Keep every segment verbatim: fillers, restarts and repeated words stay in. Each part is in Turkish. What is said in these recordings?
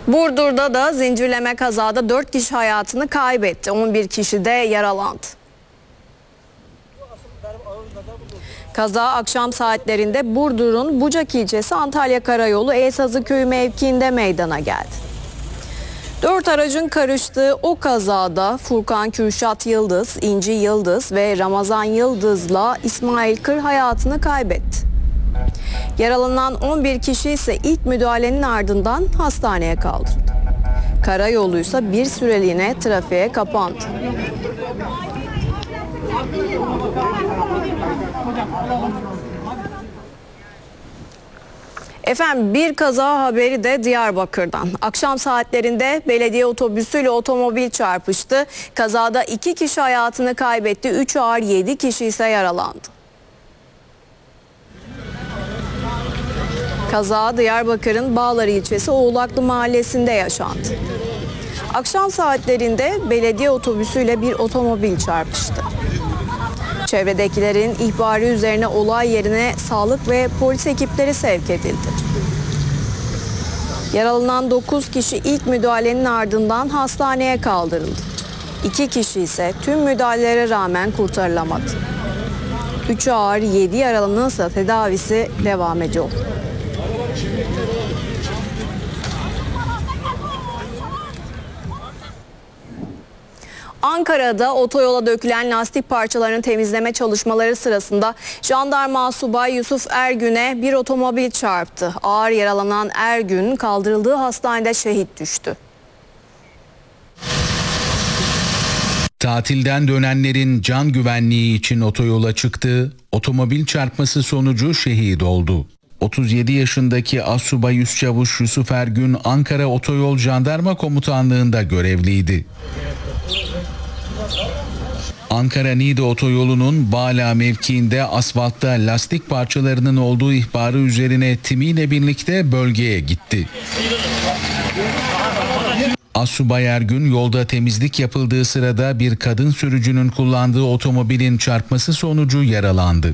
Burdur'da da zincirleme kazada dört kişi hayatını kaybetti. on bir kişi de yaralandı. Kaza akşam saatlerinde Burdur'un Bucak ilçesi Antalya Karayolu Elsazı Köyü mevkiinde meydana geldi. Dört aracın karıştığı o kazada Furkan Kürşat Yıldız, İnci Yıldız ve Ramazan Yıldız'la İsmail Kır hayatını kaybetti. Yaralanan on bir kişi ise ilk müdahalenin ardından hastaneye kaldırıldı. Karayolu ise bir süreliğine trafiğe kapandı. Efendim bir kaza haberi de Diyarbakır'dan. Akşam saatlerinde belediye otobüsüyle otomobil çarpıştı. Kazada iki kişi hayatını kaybetti, üç ağır yedi kişi ise yaralandı. Kaza Diyarbakır'ın Bağlar ilçesi Oğlaklı mahallesinde yaşandı. Akşam saatlerinde belediye otobüsüyle bir otomobil çarpıştı. Çevredekilerin ihbarı üzerine olay yerine sağlık ve polis ekipleri sevk edildi. Yaralanan dokuz kişi ilk müdahalenin ardından hastaneye kaldırıldı. iki kişi ise tüm müdahalelere rağmen kurtarılamadı. üç ağır yedi yaralının ise tedavisi devam ediyor. Ankara'da otoyola dökülen lastik parçalarının temizleme çalışmaları sırasında jandarma subay Yusuf Ergün'e bir otomobil çarptı. Ağır yaralanan Ergün kaldırıldığı hastanede şehit düştü. Tatilden dönenlerin can güvenliği için otoyola çıktı. Otomobil çarpması sonucu şehit oldu. otuz yedi yaşındaki Assubay Yüzçavuş Yusuf Ergün Ankara Otoyol Jandarma Komutanlığı'nda görevliydi. Ankara-Niğde otoyolunun Bağla mevkiinde asfaltta lastik parçalarının olduğu ihbarı üzerine timiyle birlikte bölgeye gitti. Assubay Ergün yolda temizlik yapıldığı sırada bir kadın sürücünün kullandığı otomobilin çarpması sonucu yaralandı.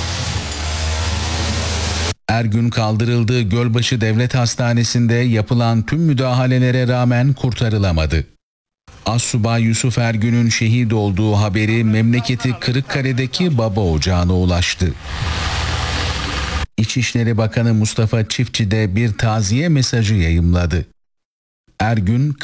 Ergün kaldırıldığı Gölbaşı Devlet Hastanesi'nde yapılan tüm müdahalelere rağmen kurtarılamadı. Assubay Yusuf Ergün'ün şehit olduğu haberi memleketi Kırıkkale'deki baba ocağına ulaştı. İçişleri Bakanı Mustafa Çiftçi de bir taziye mesajı yayımladı. Ergün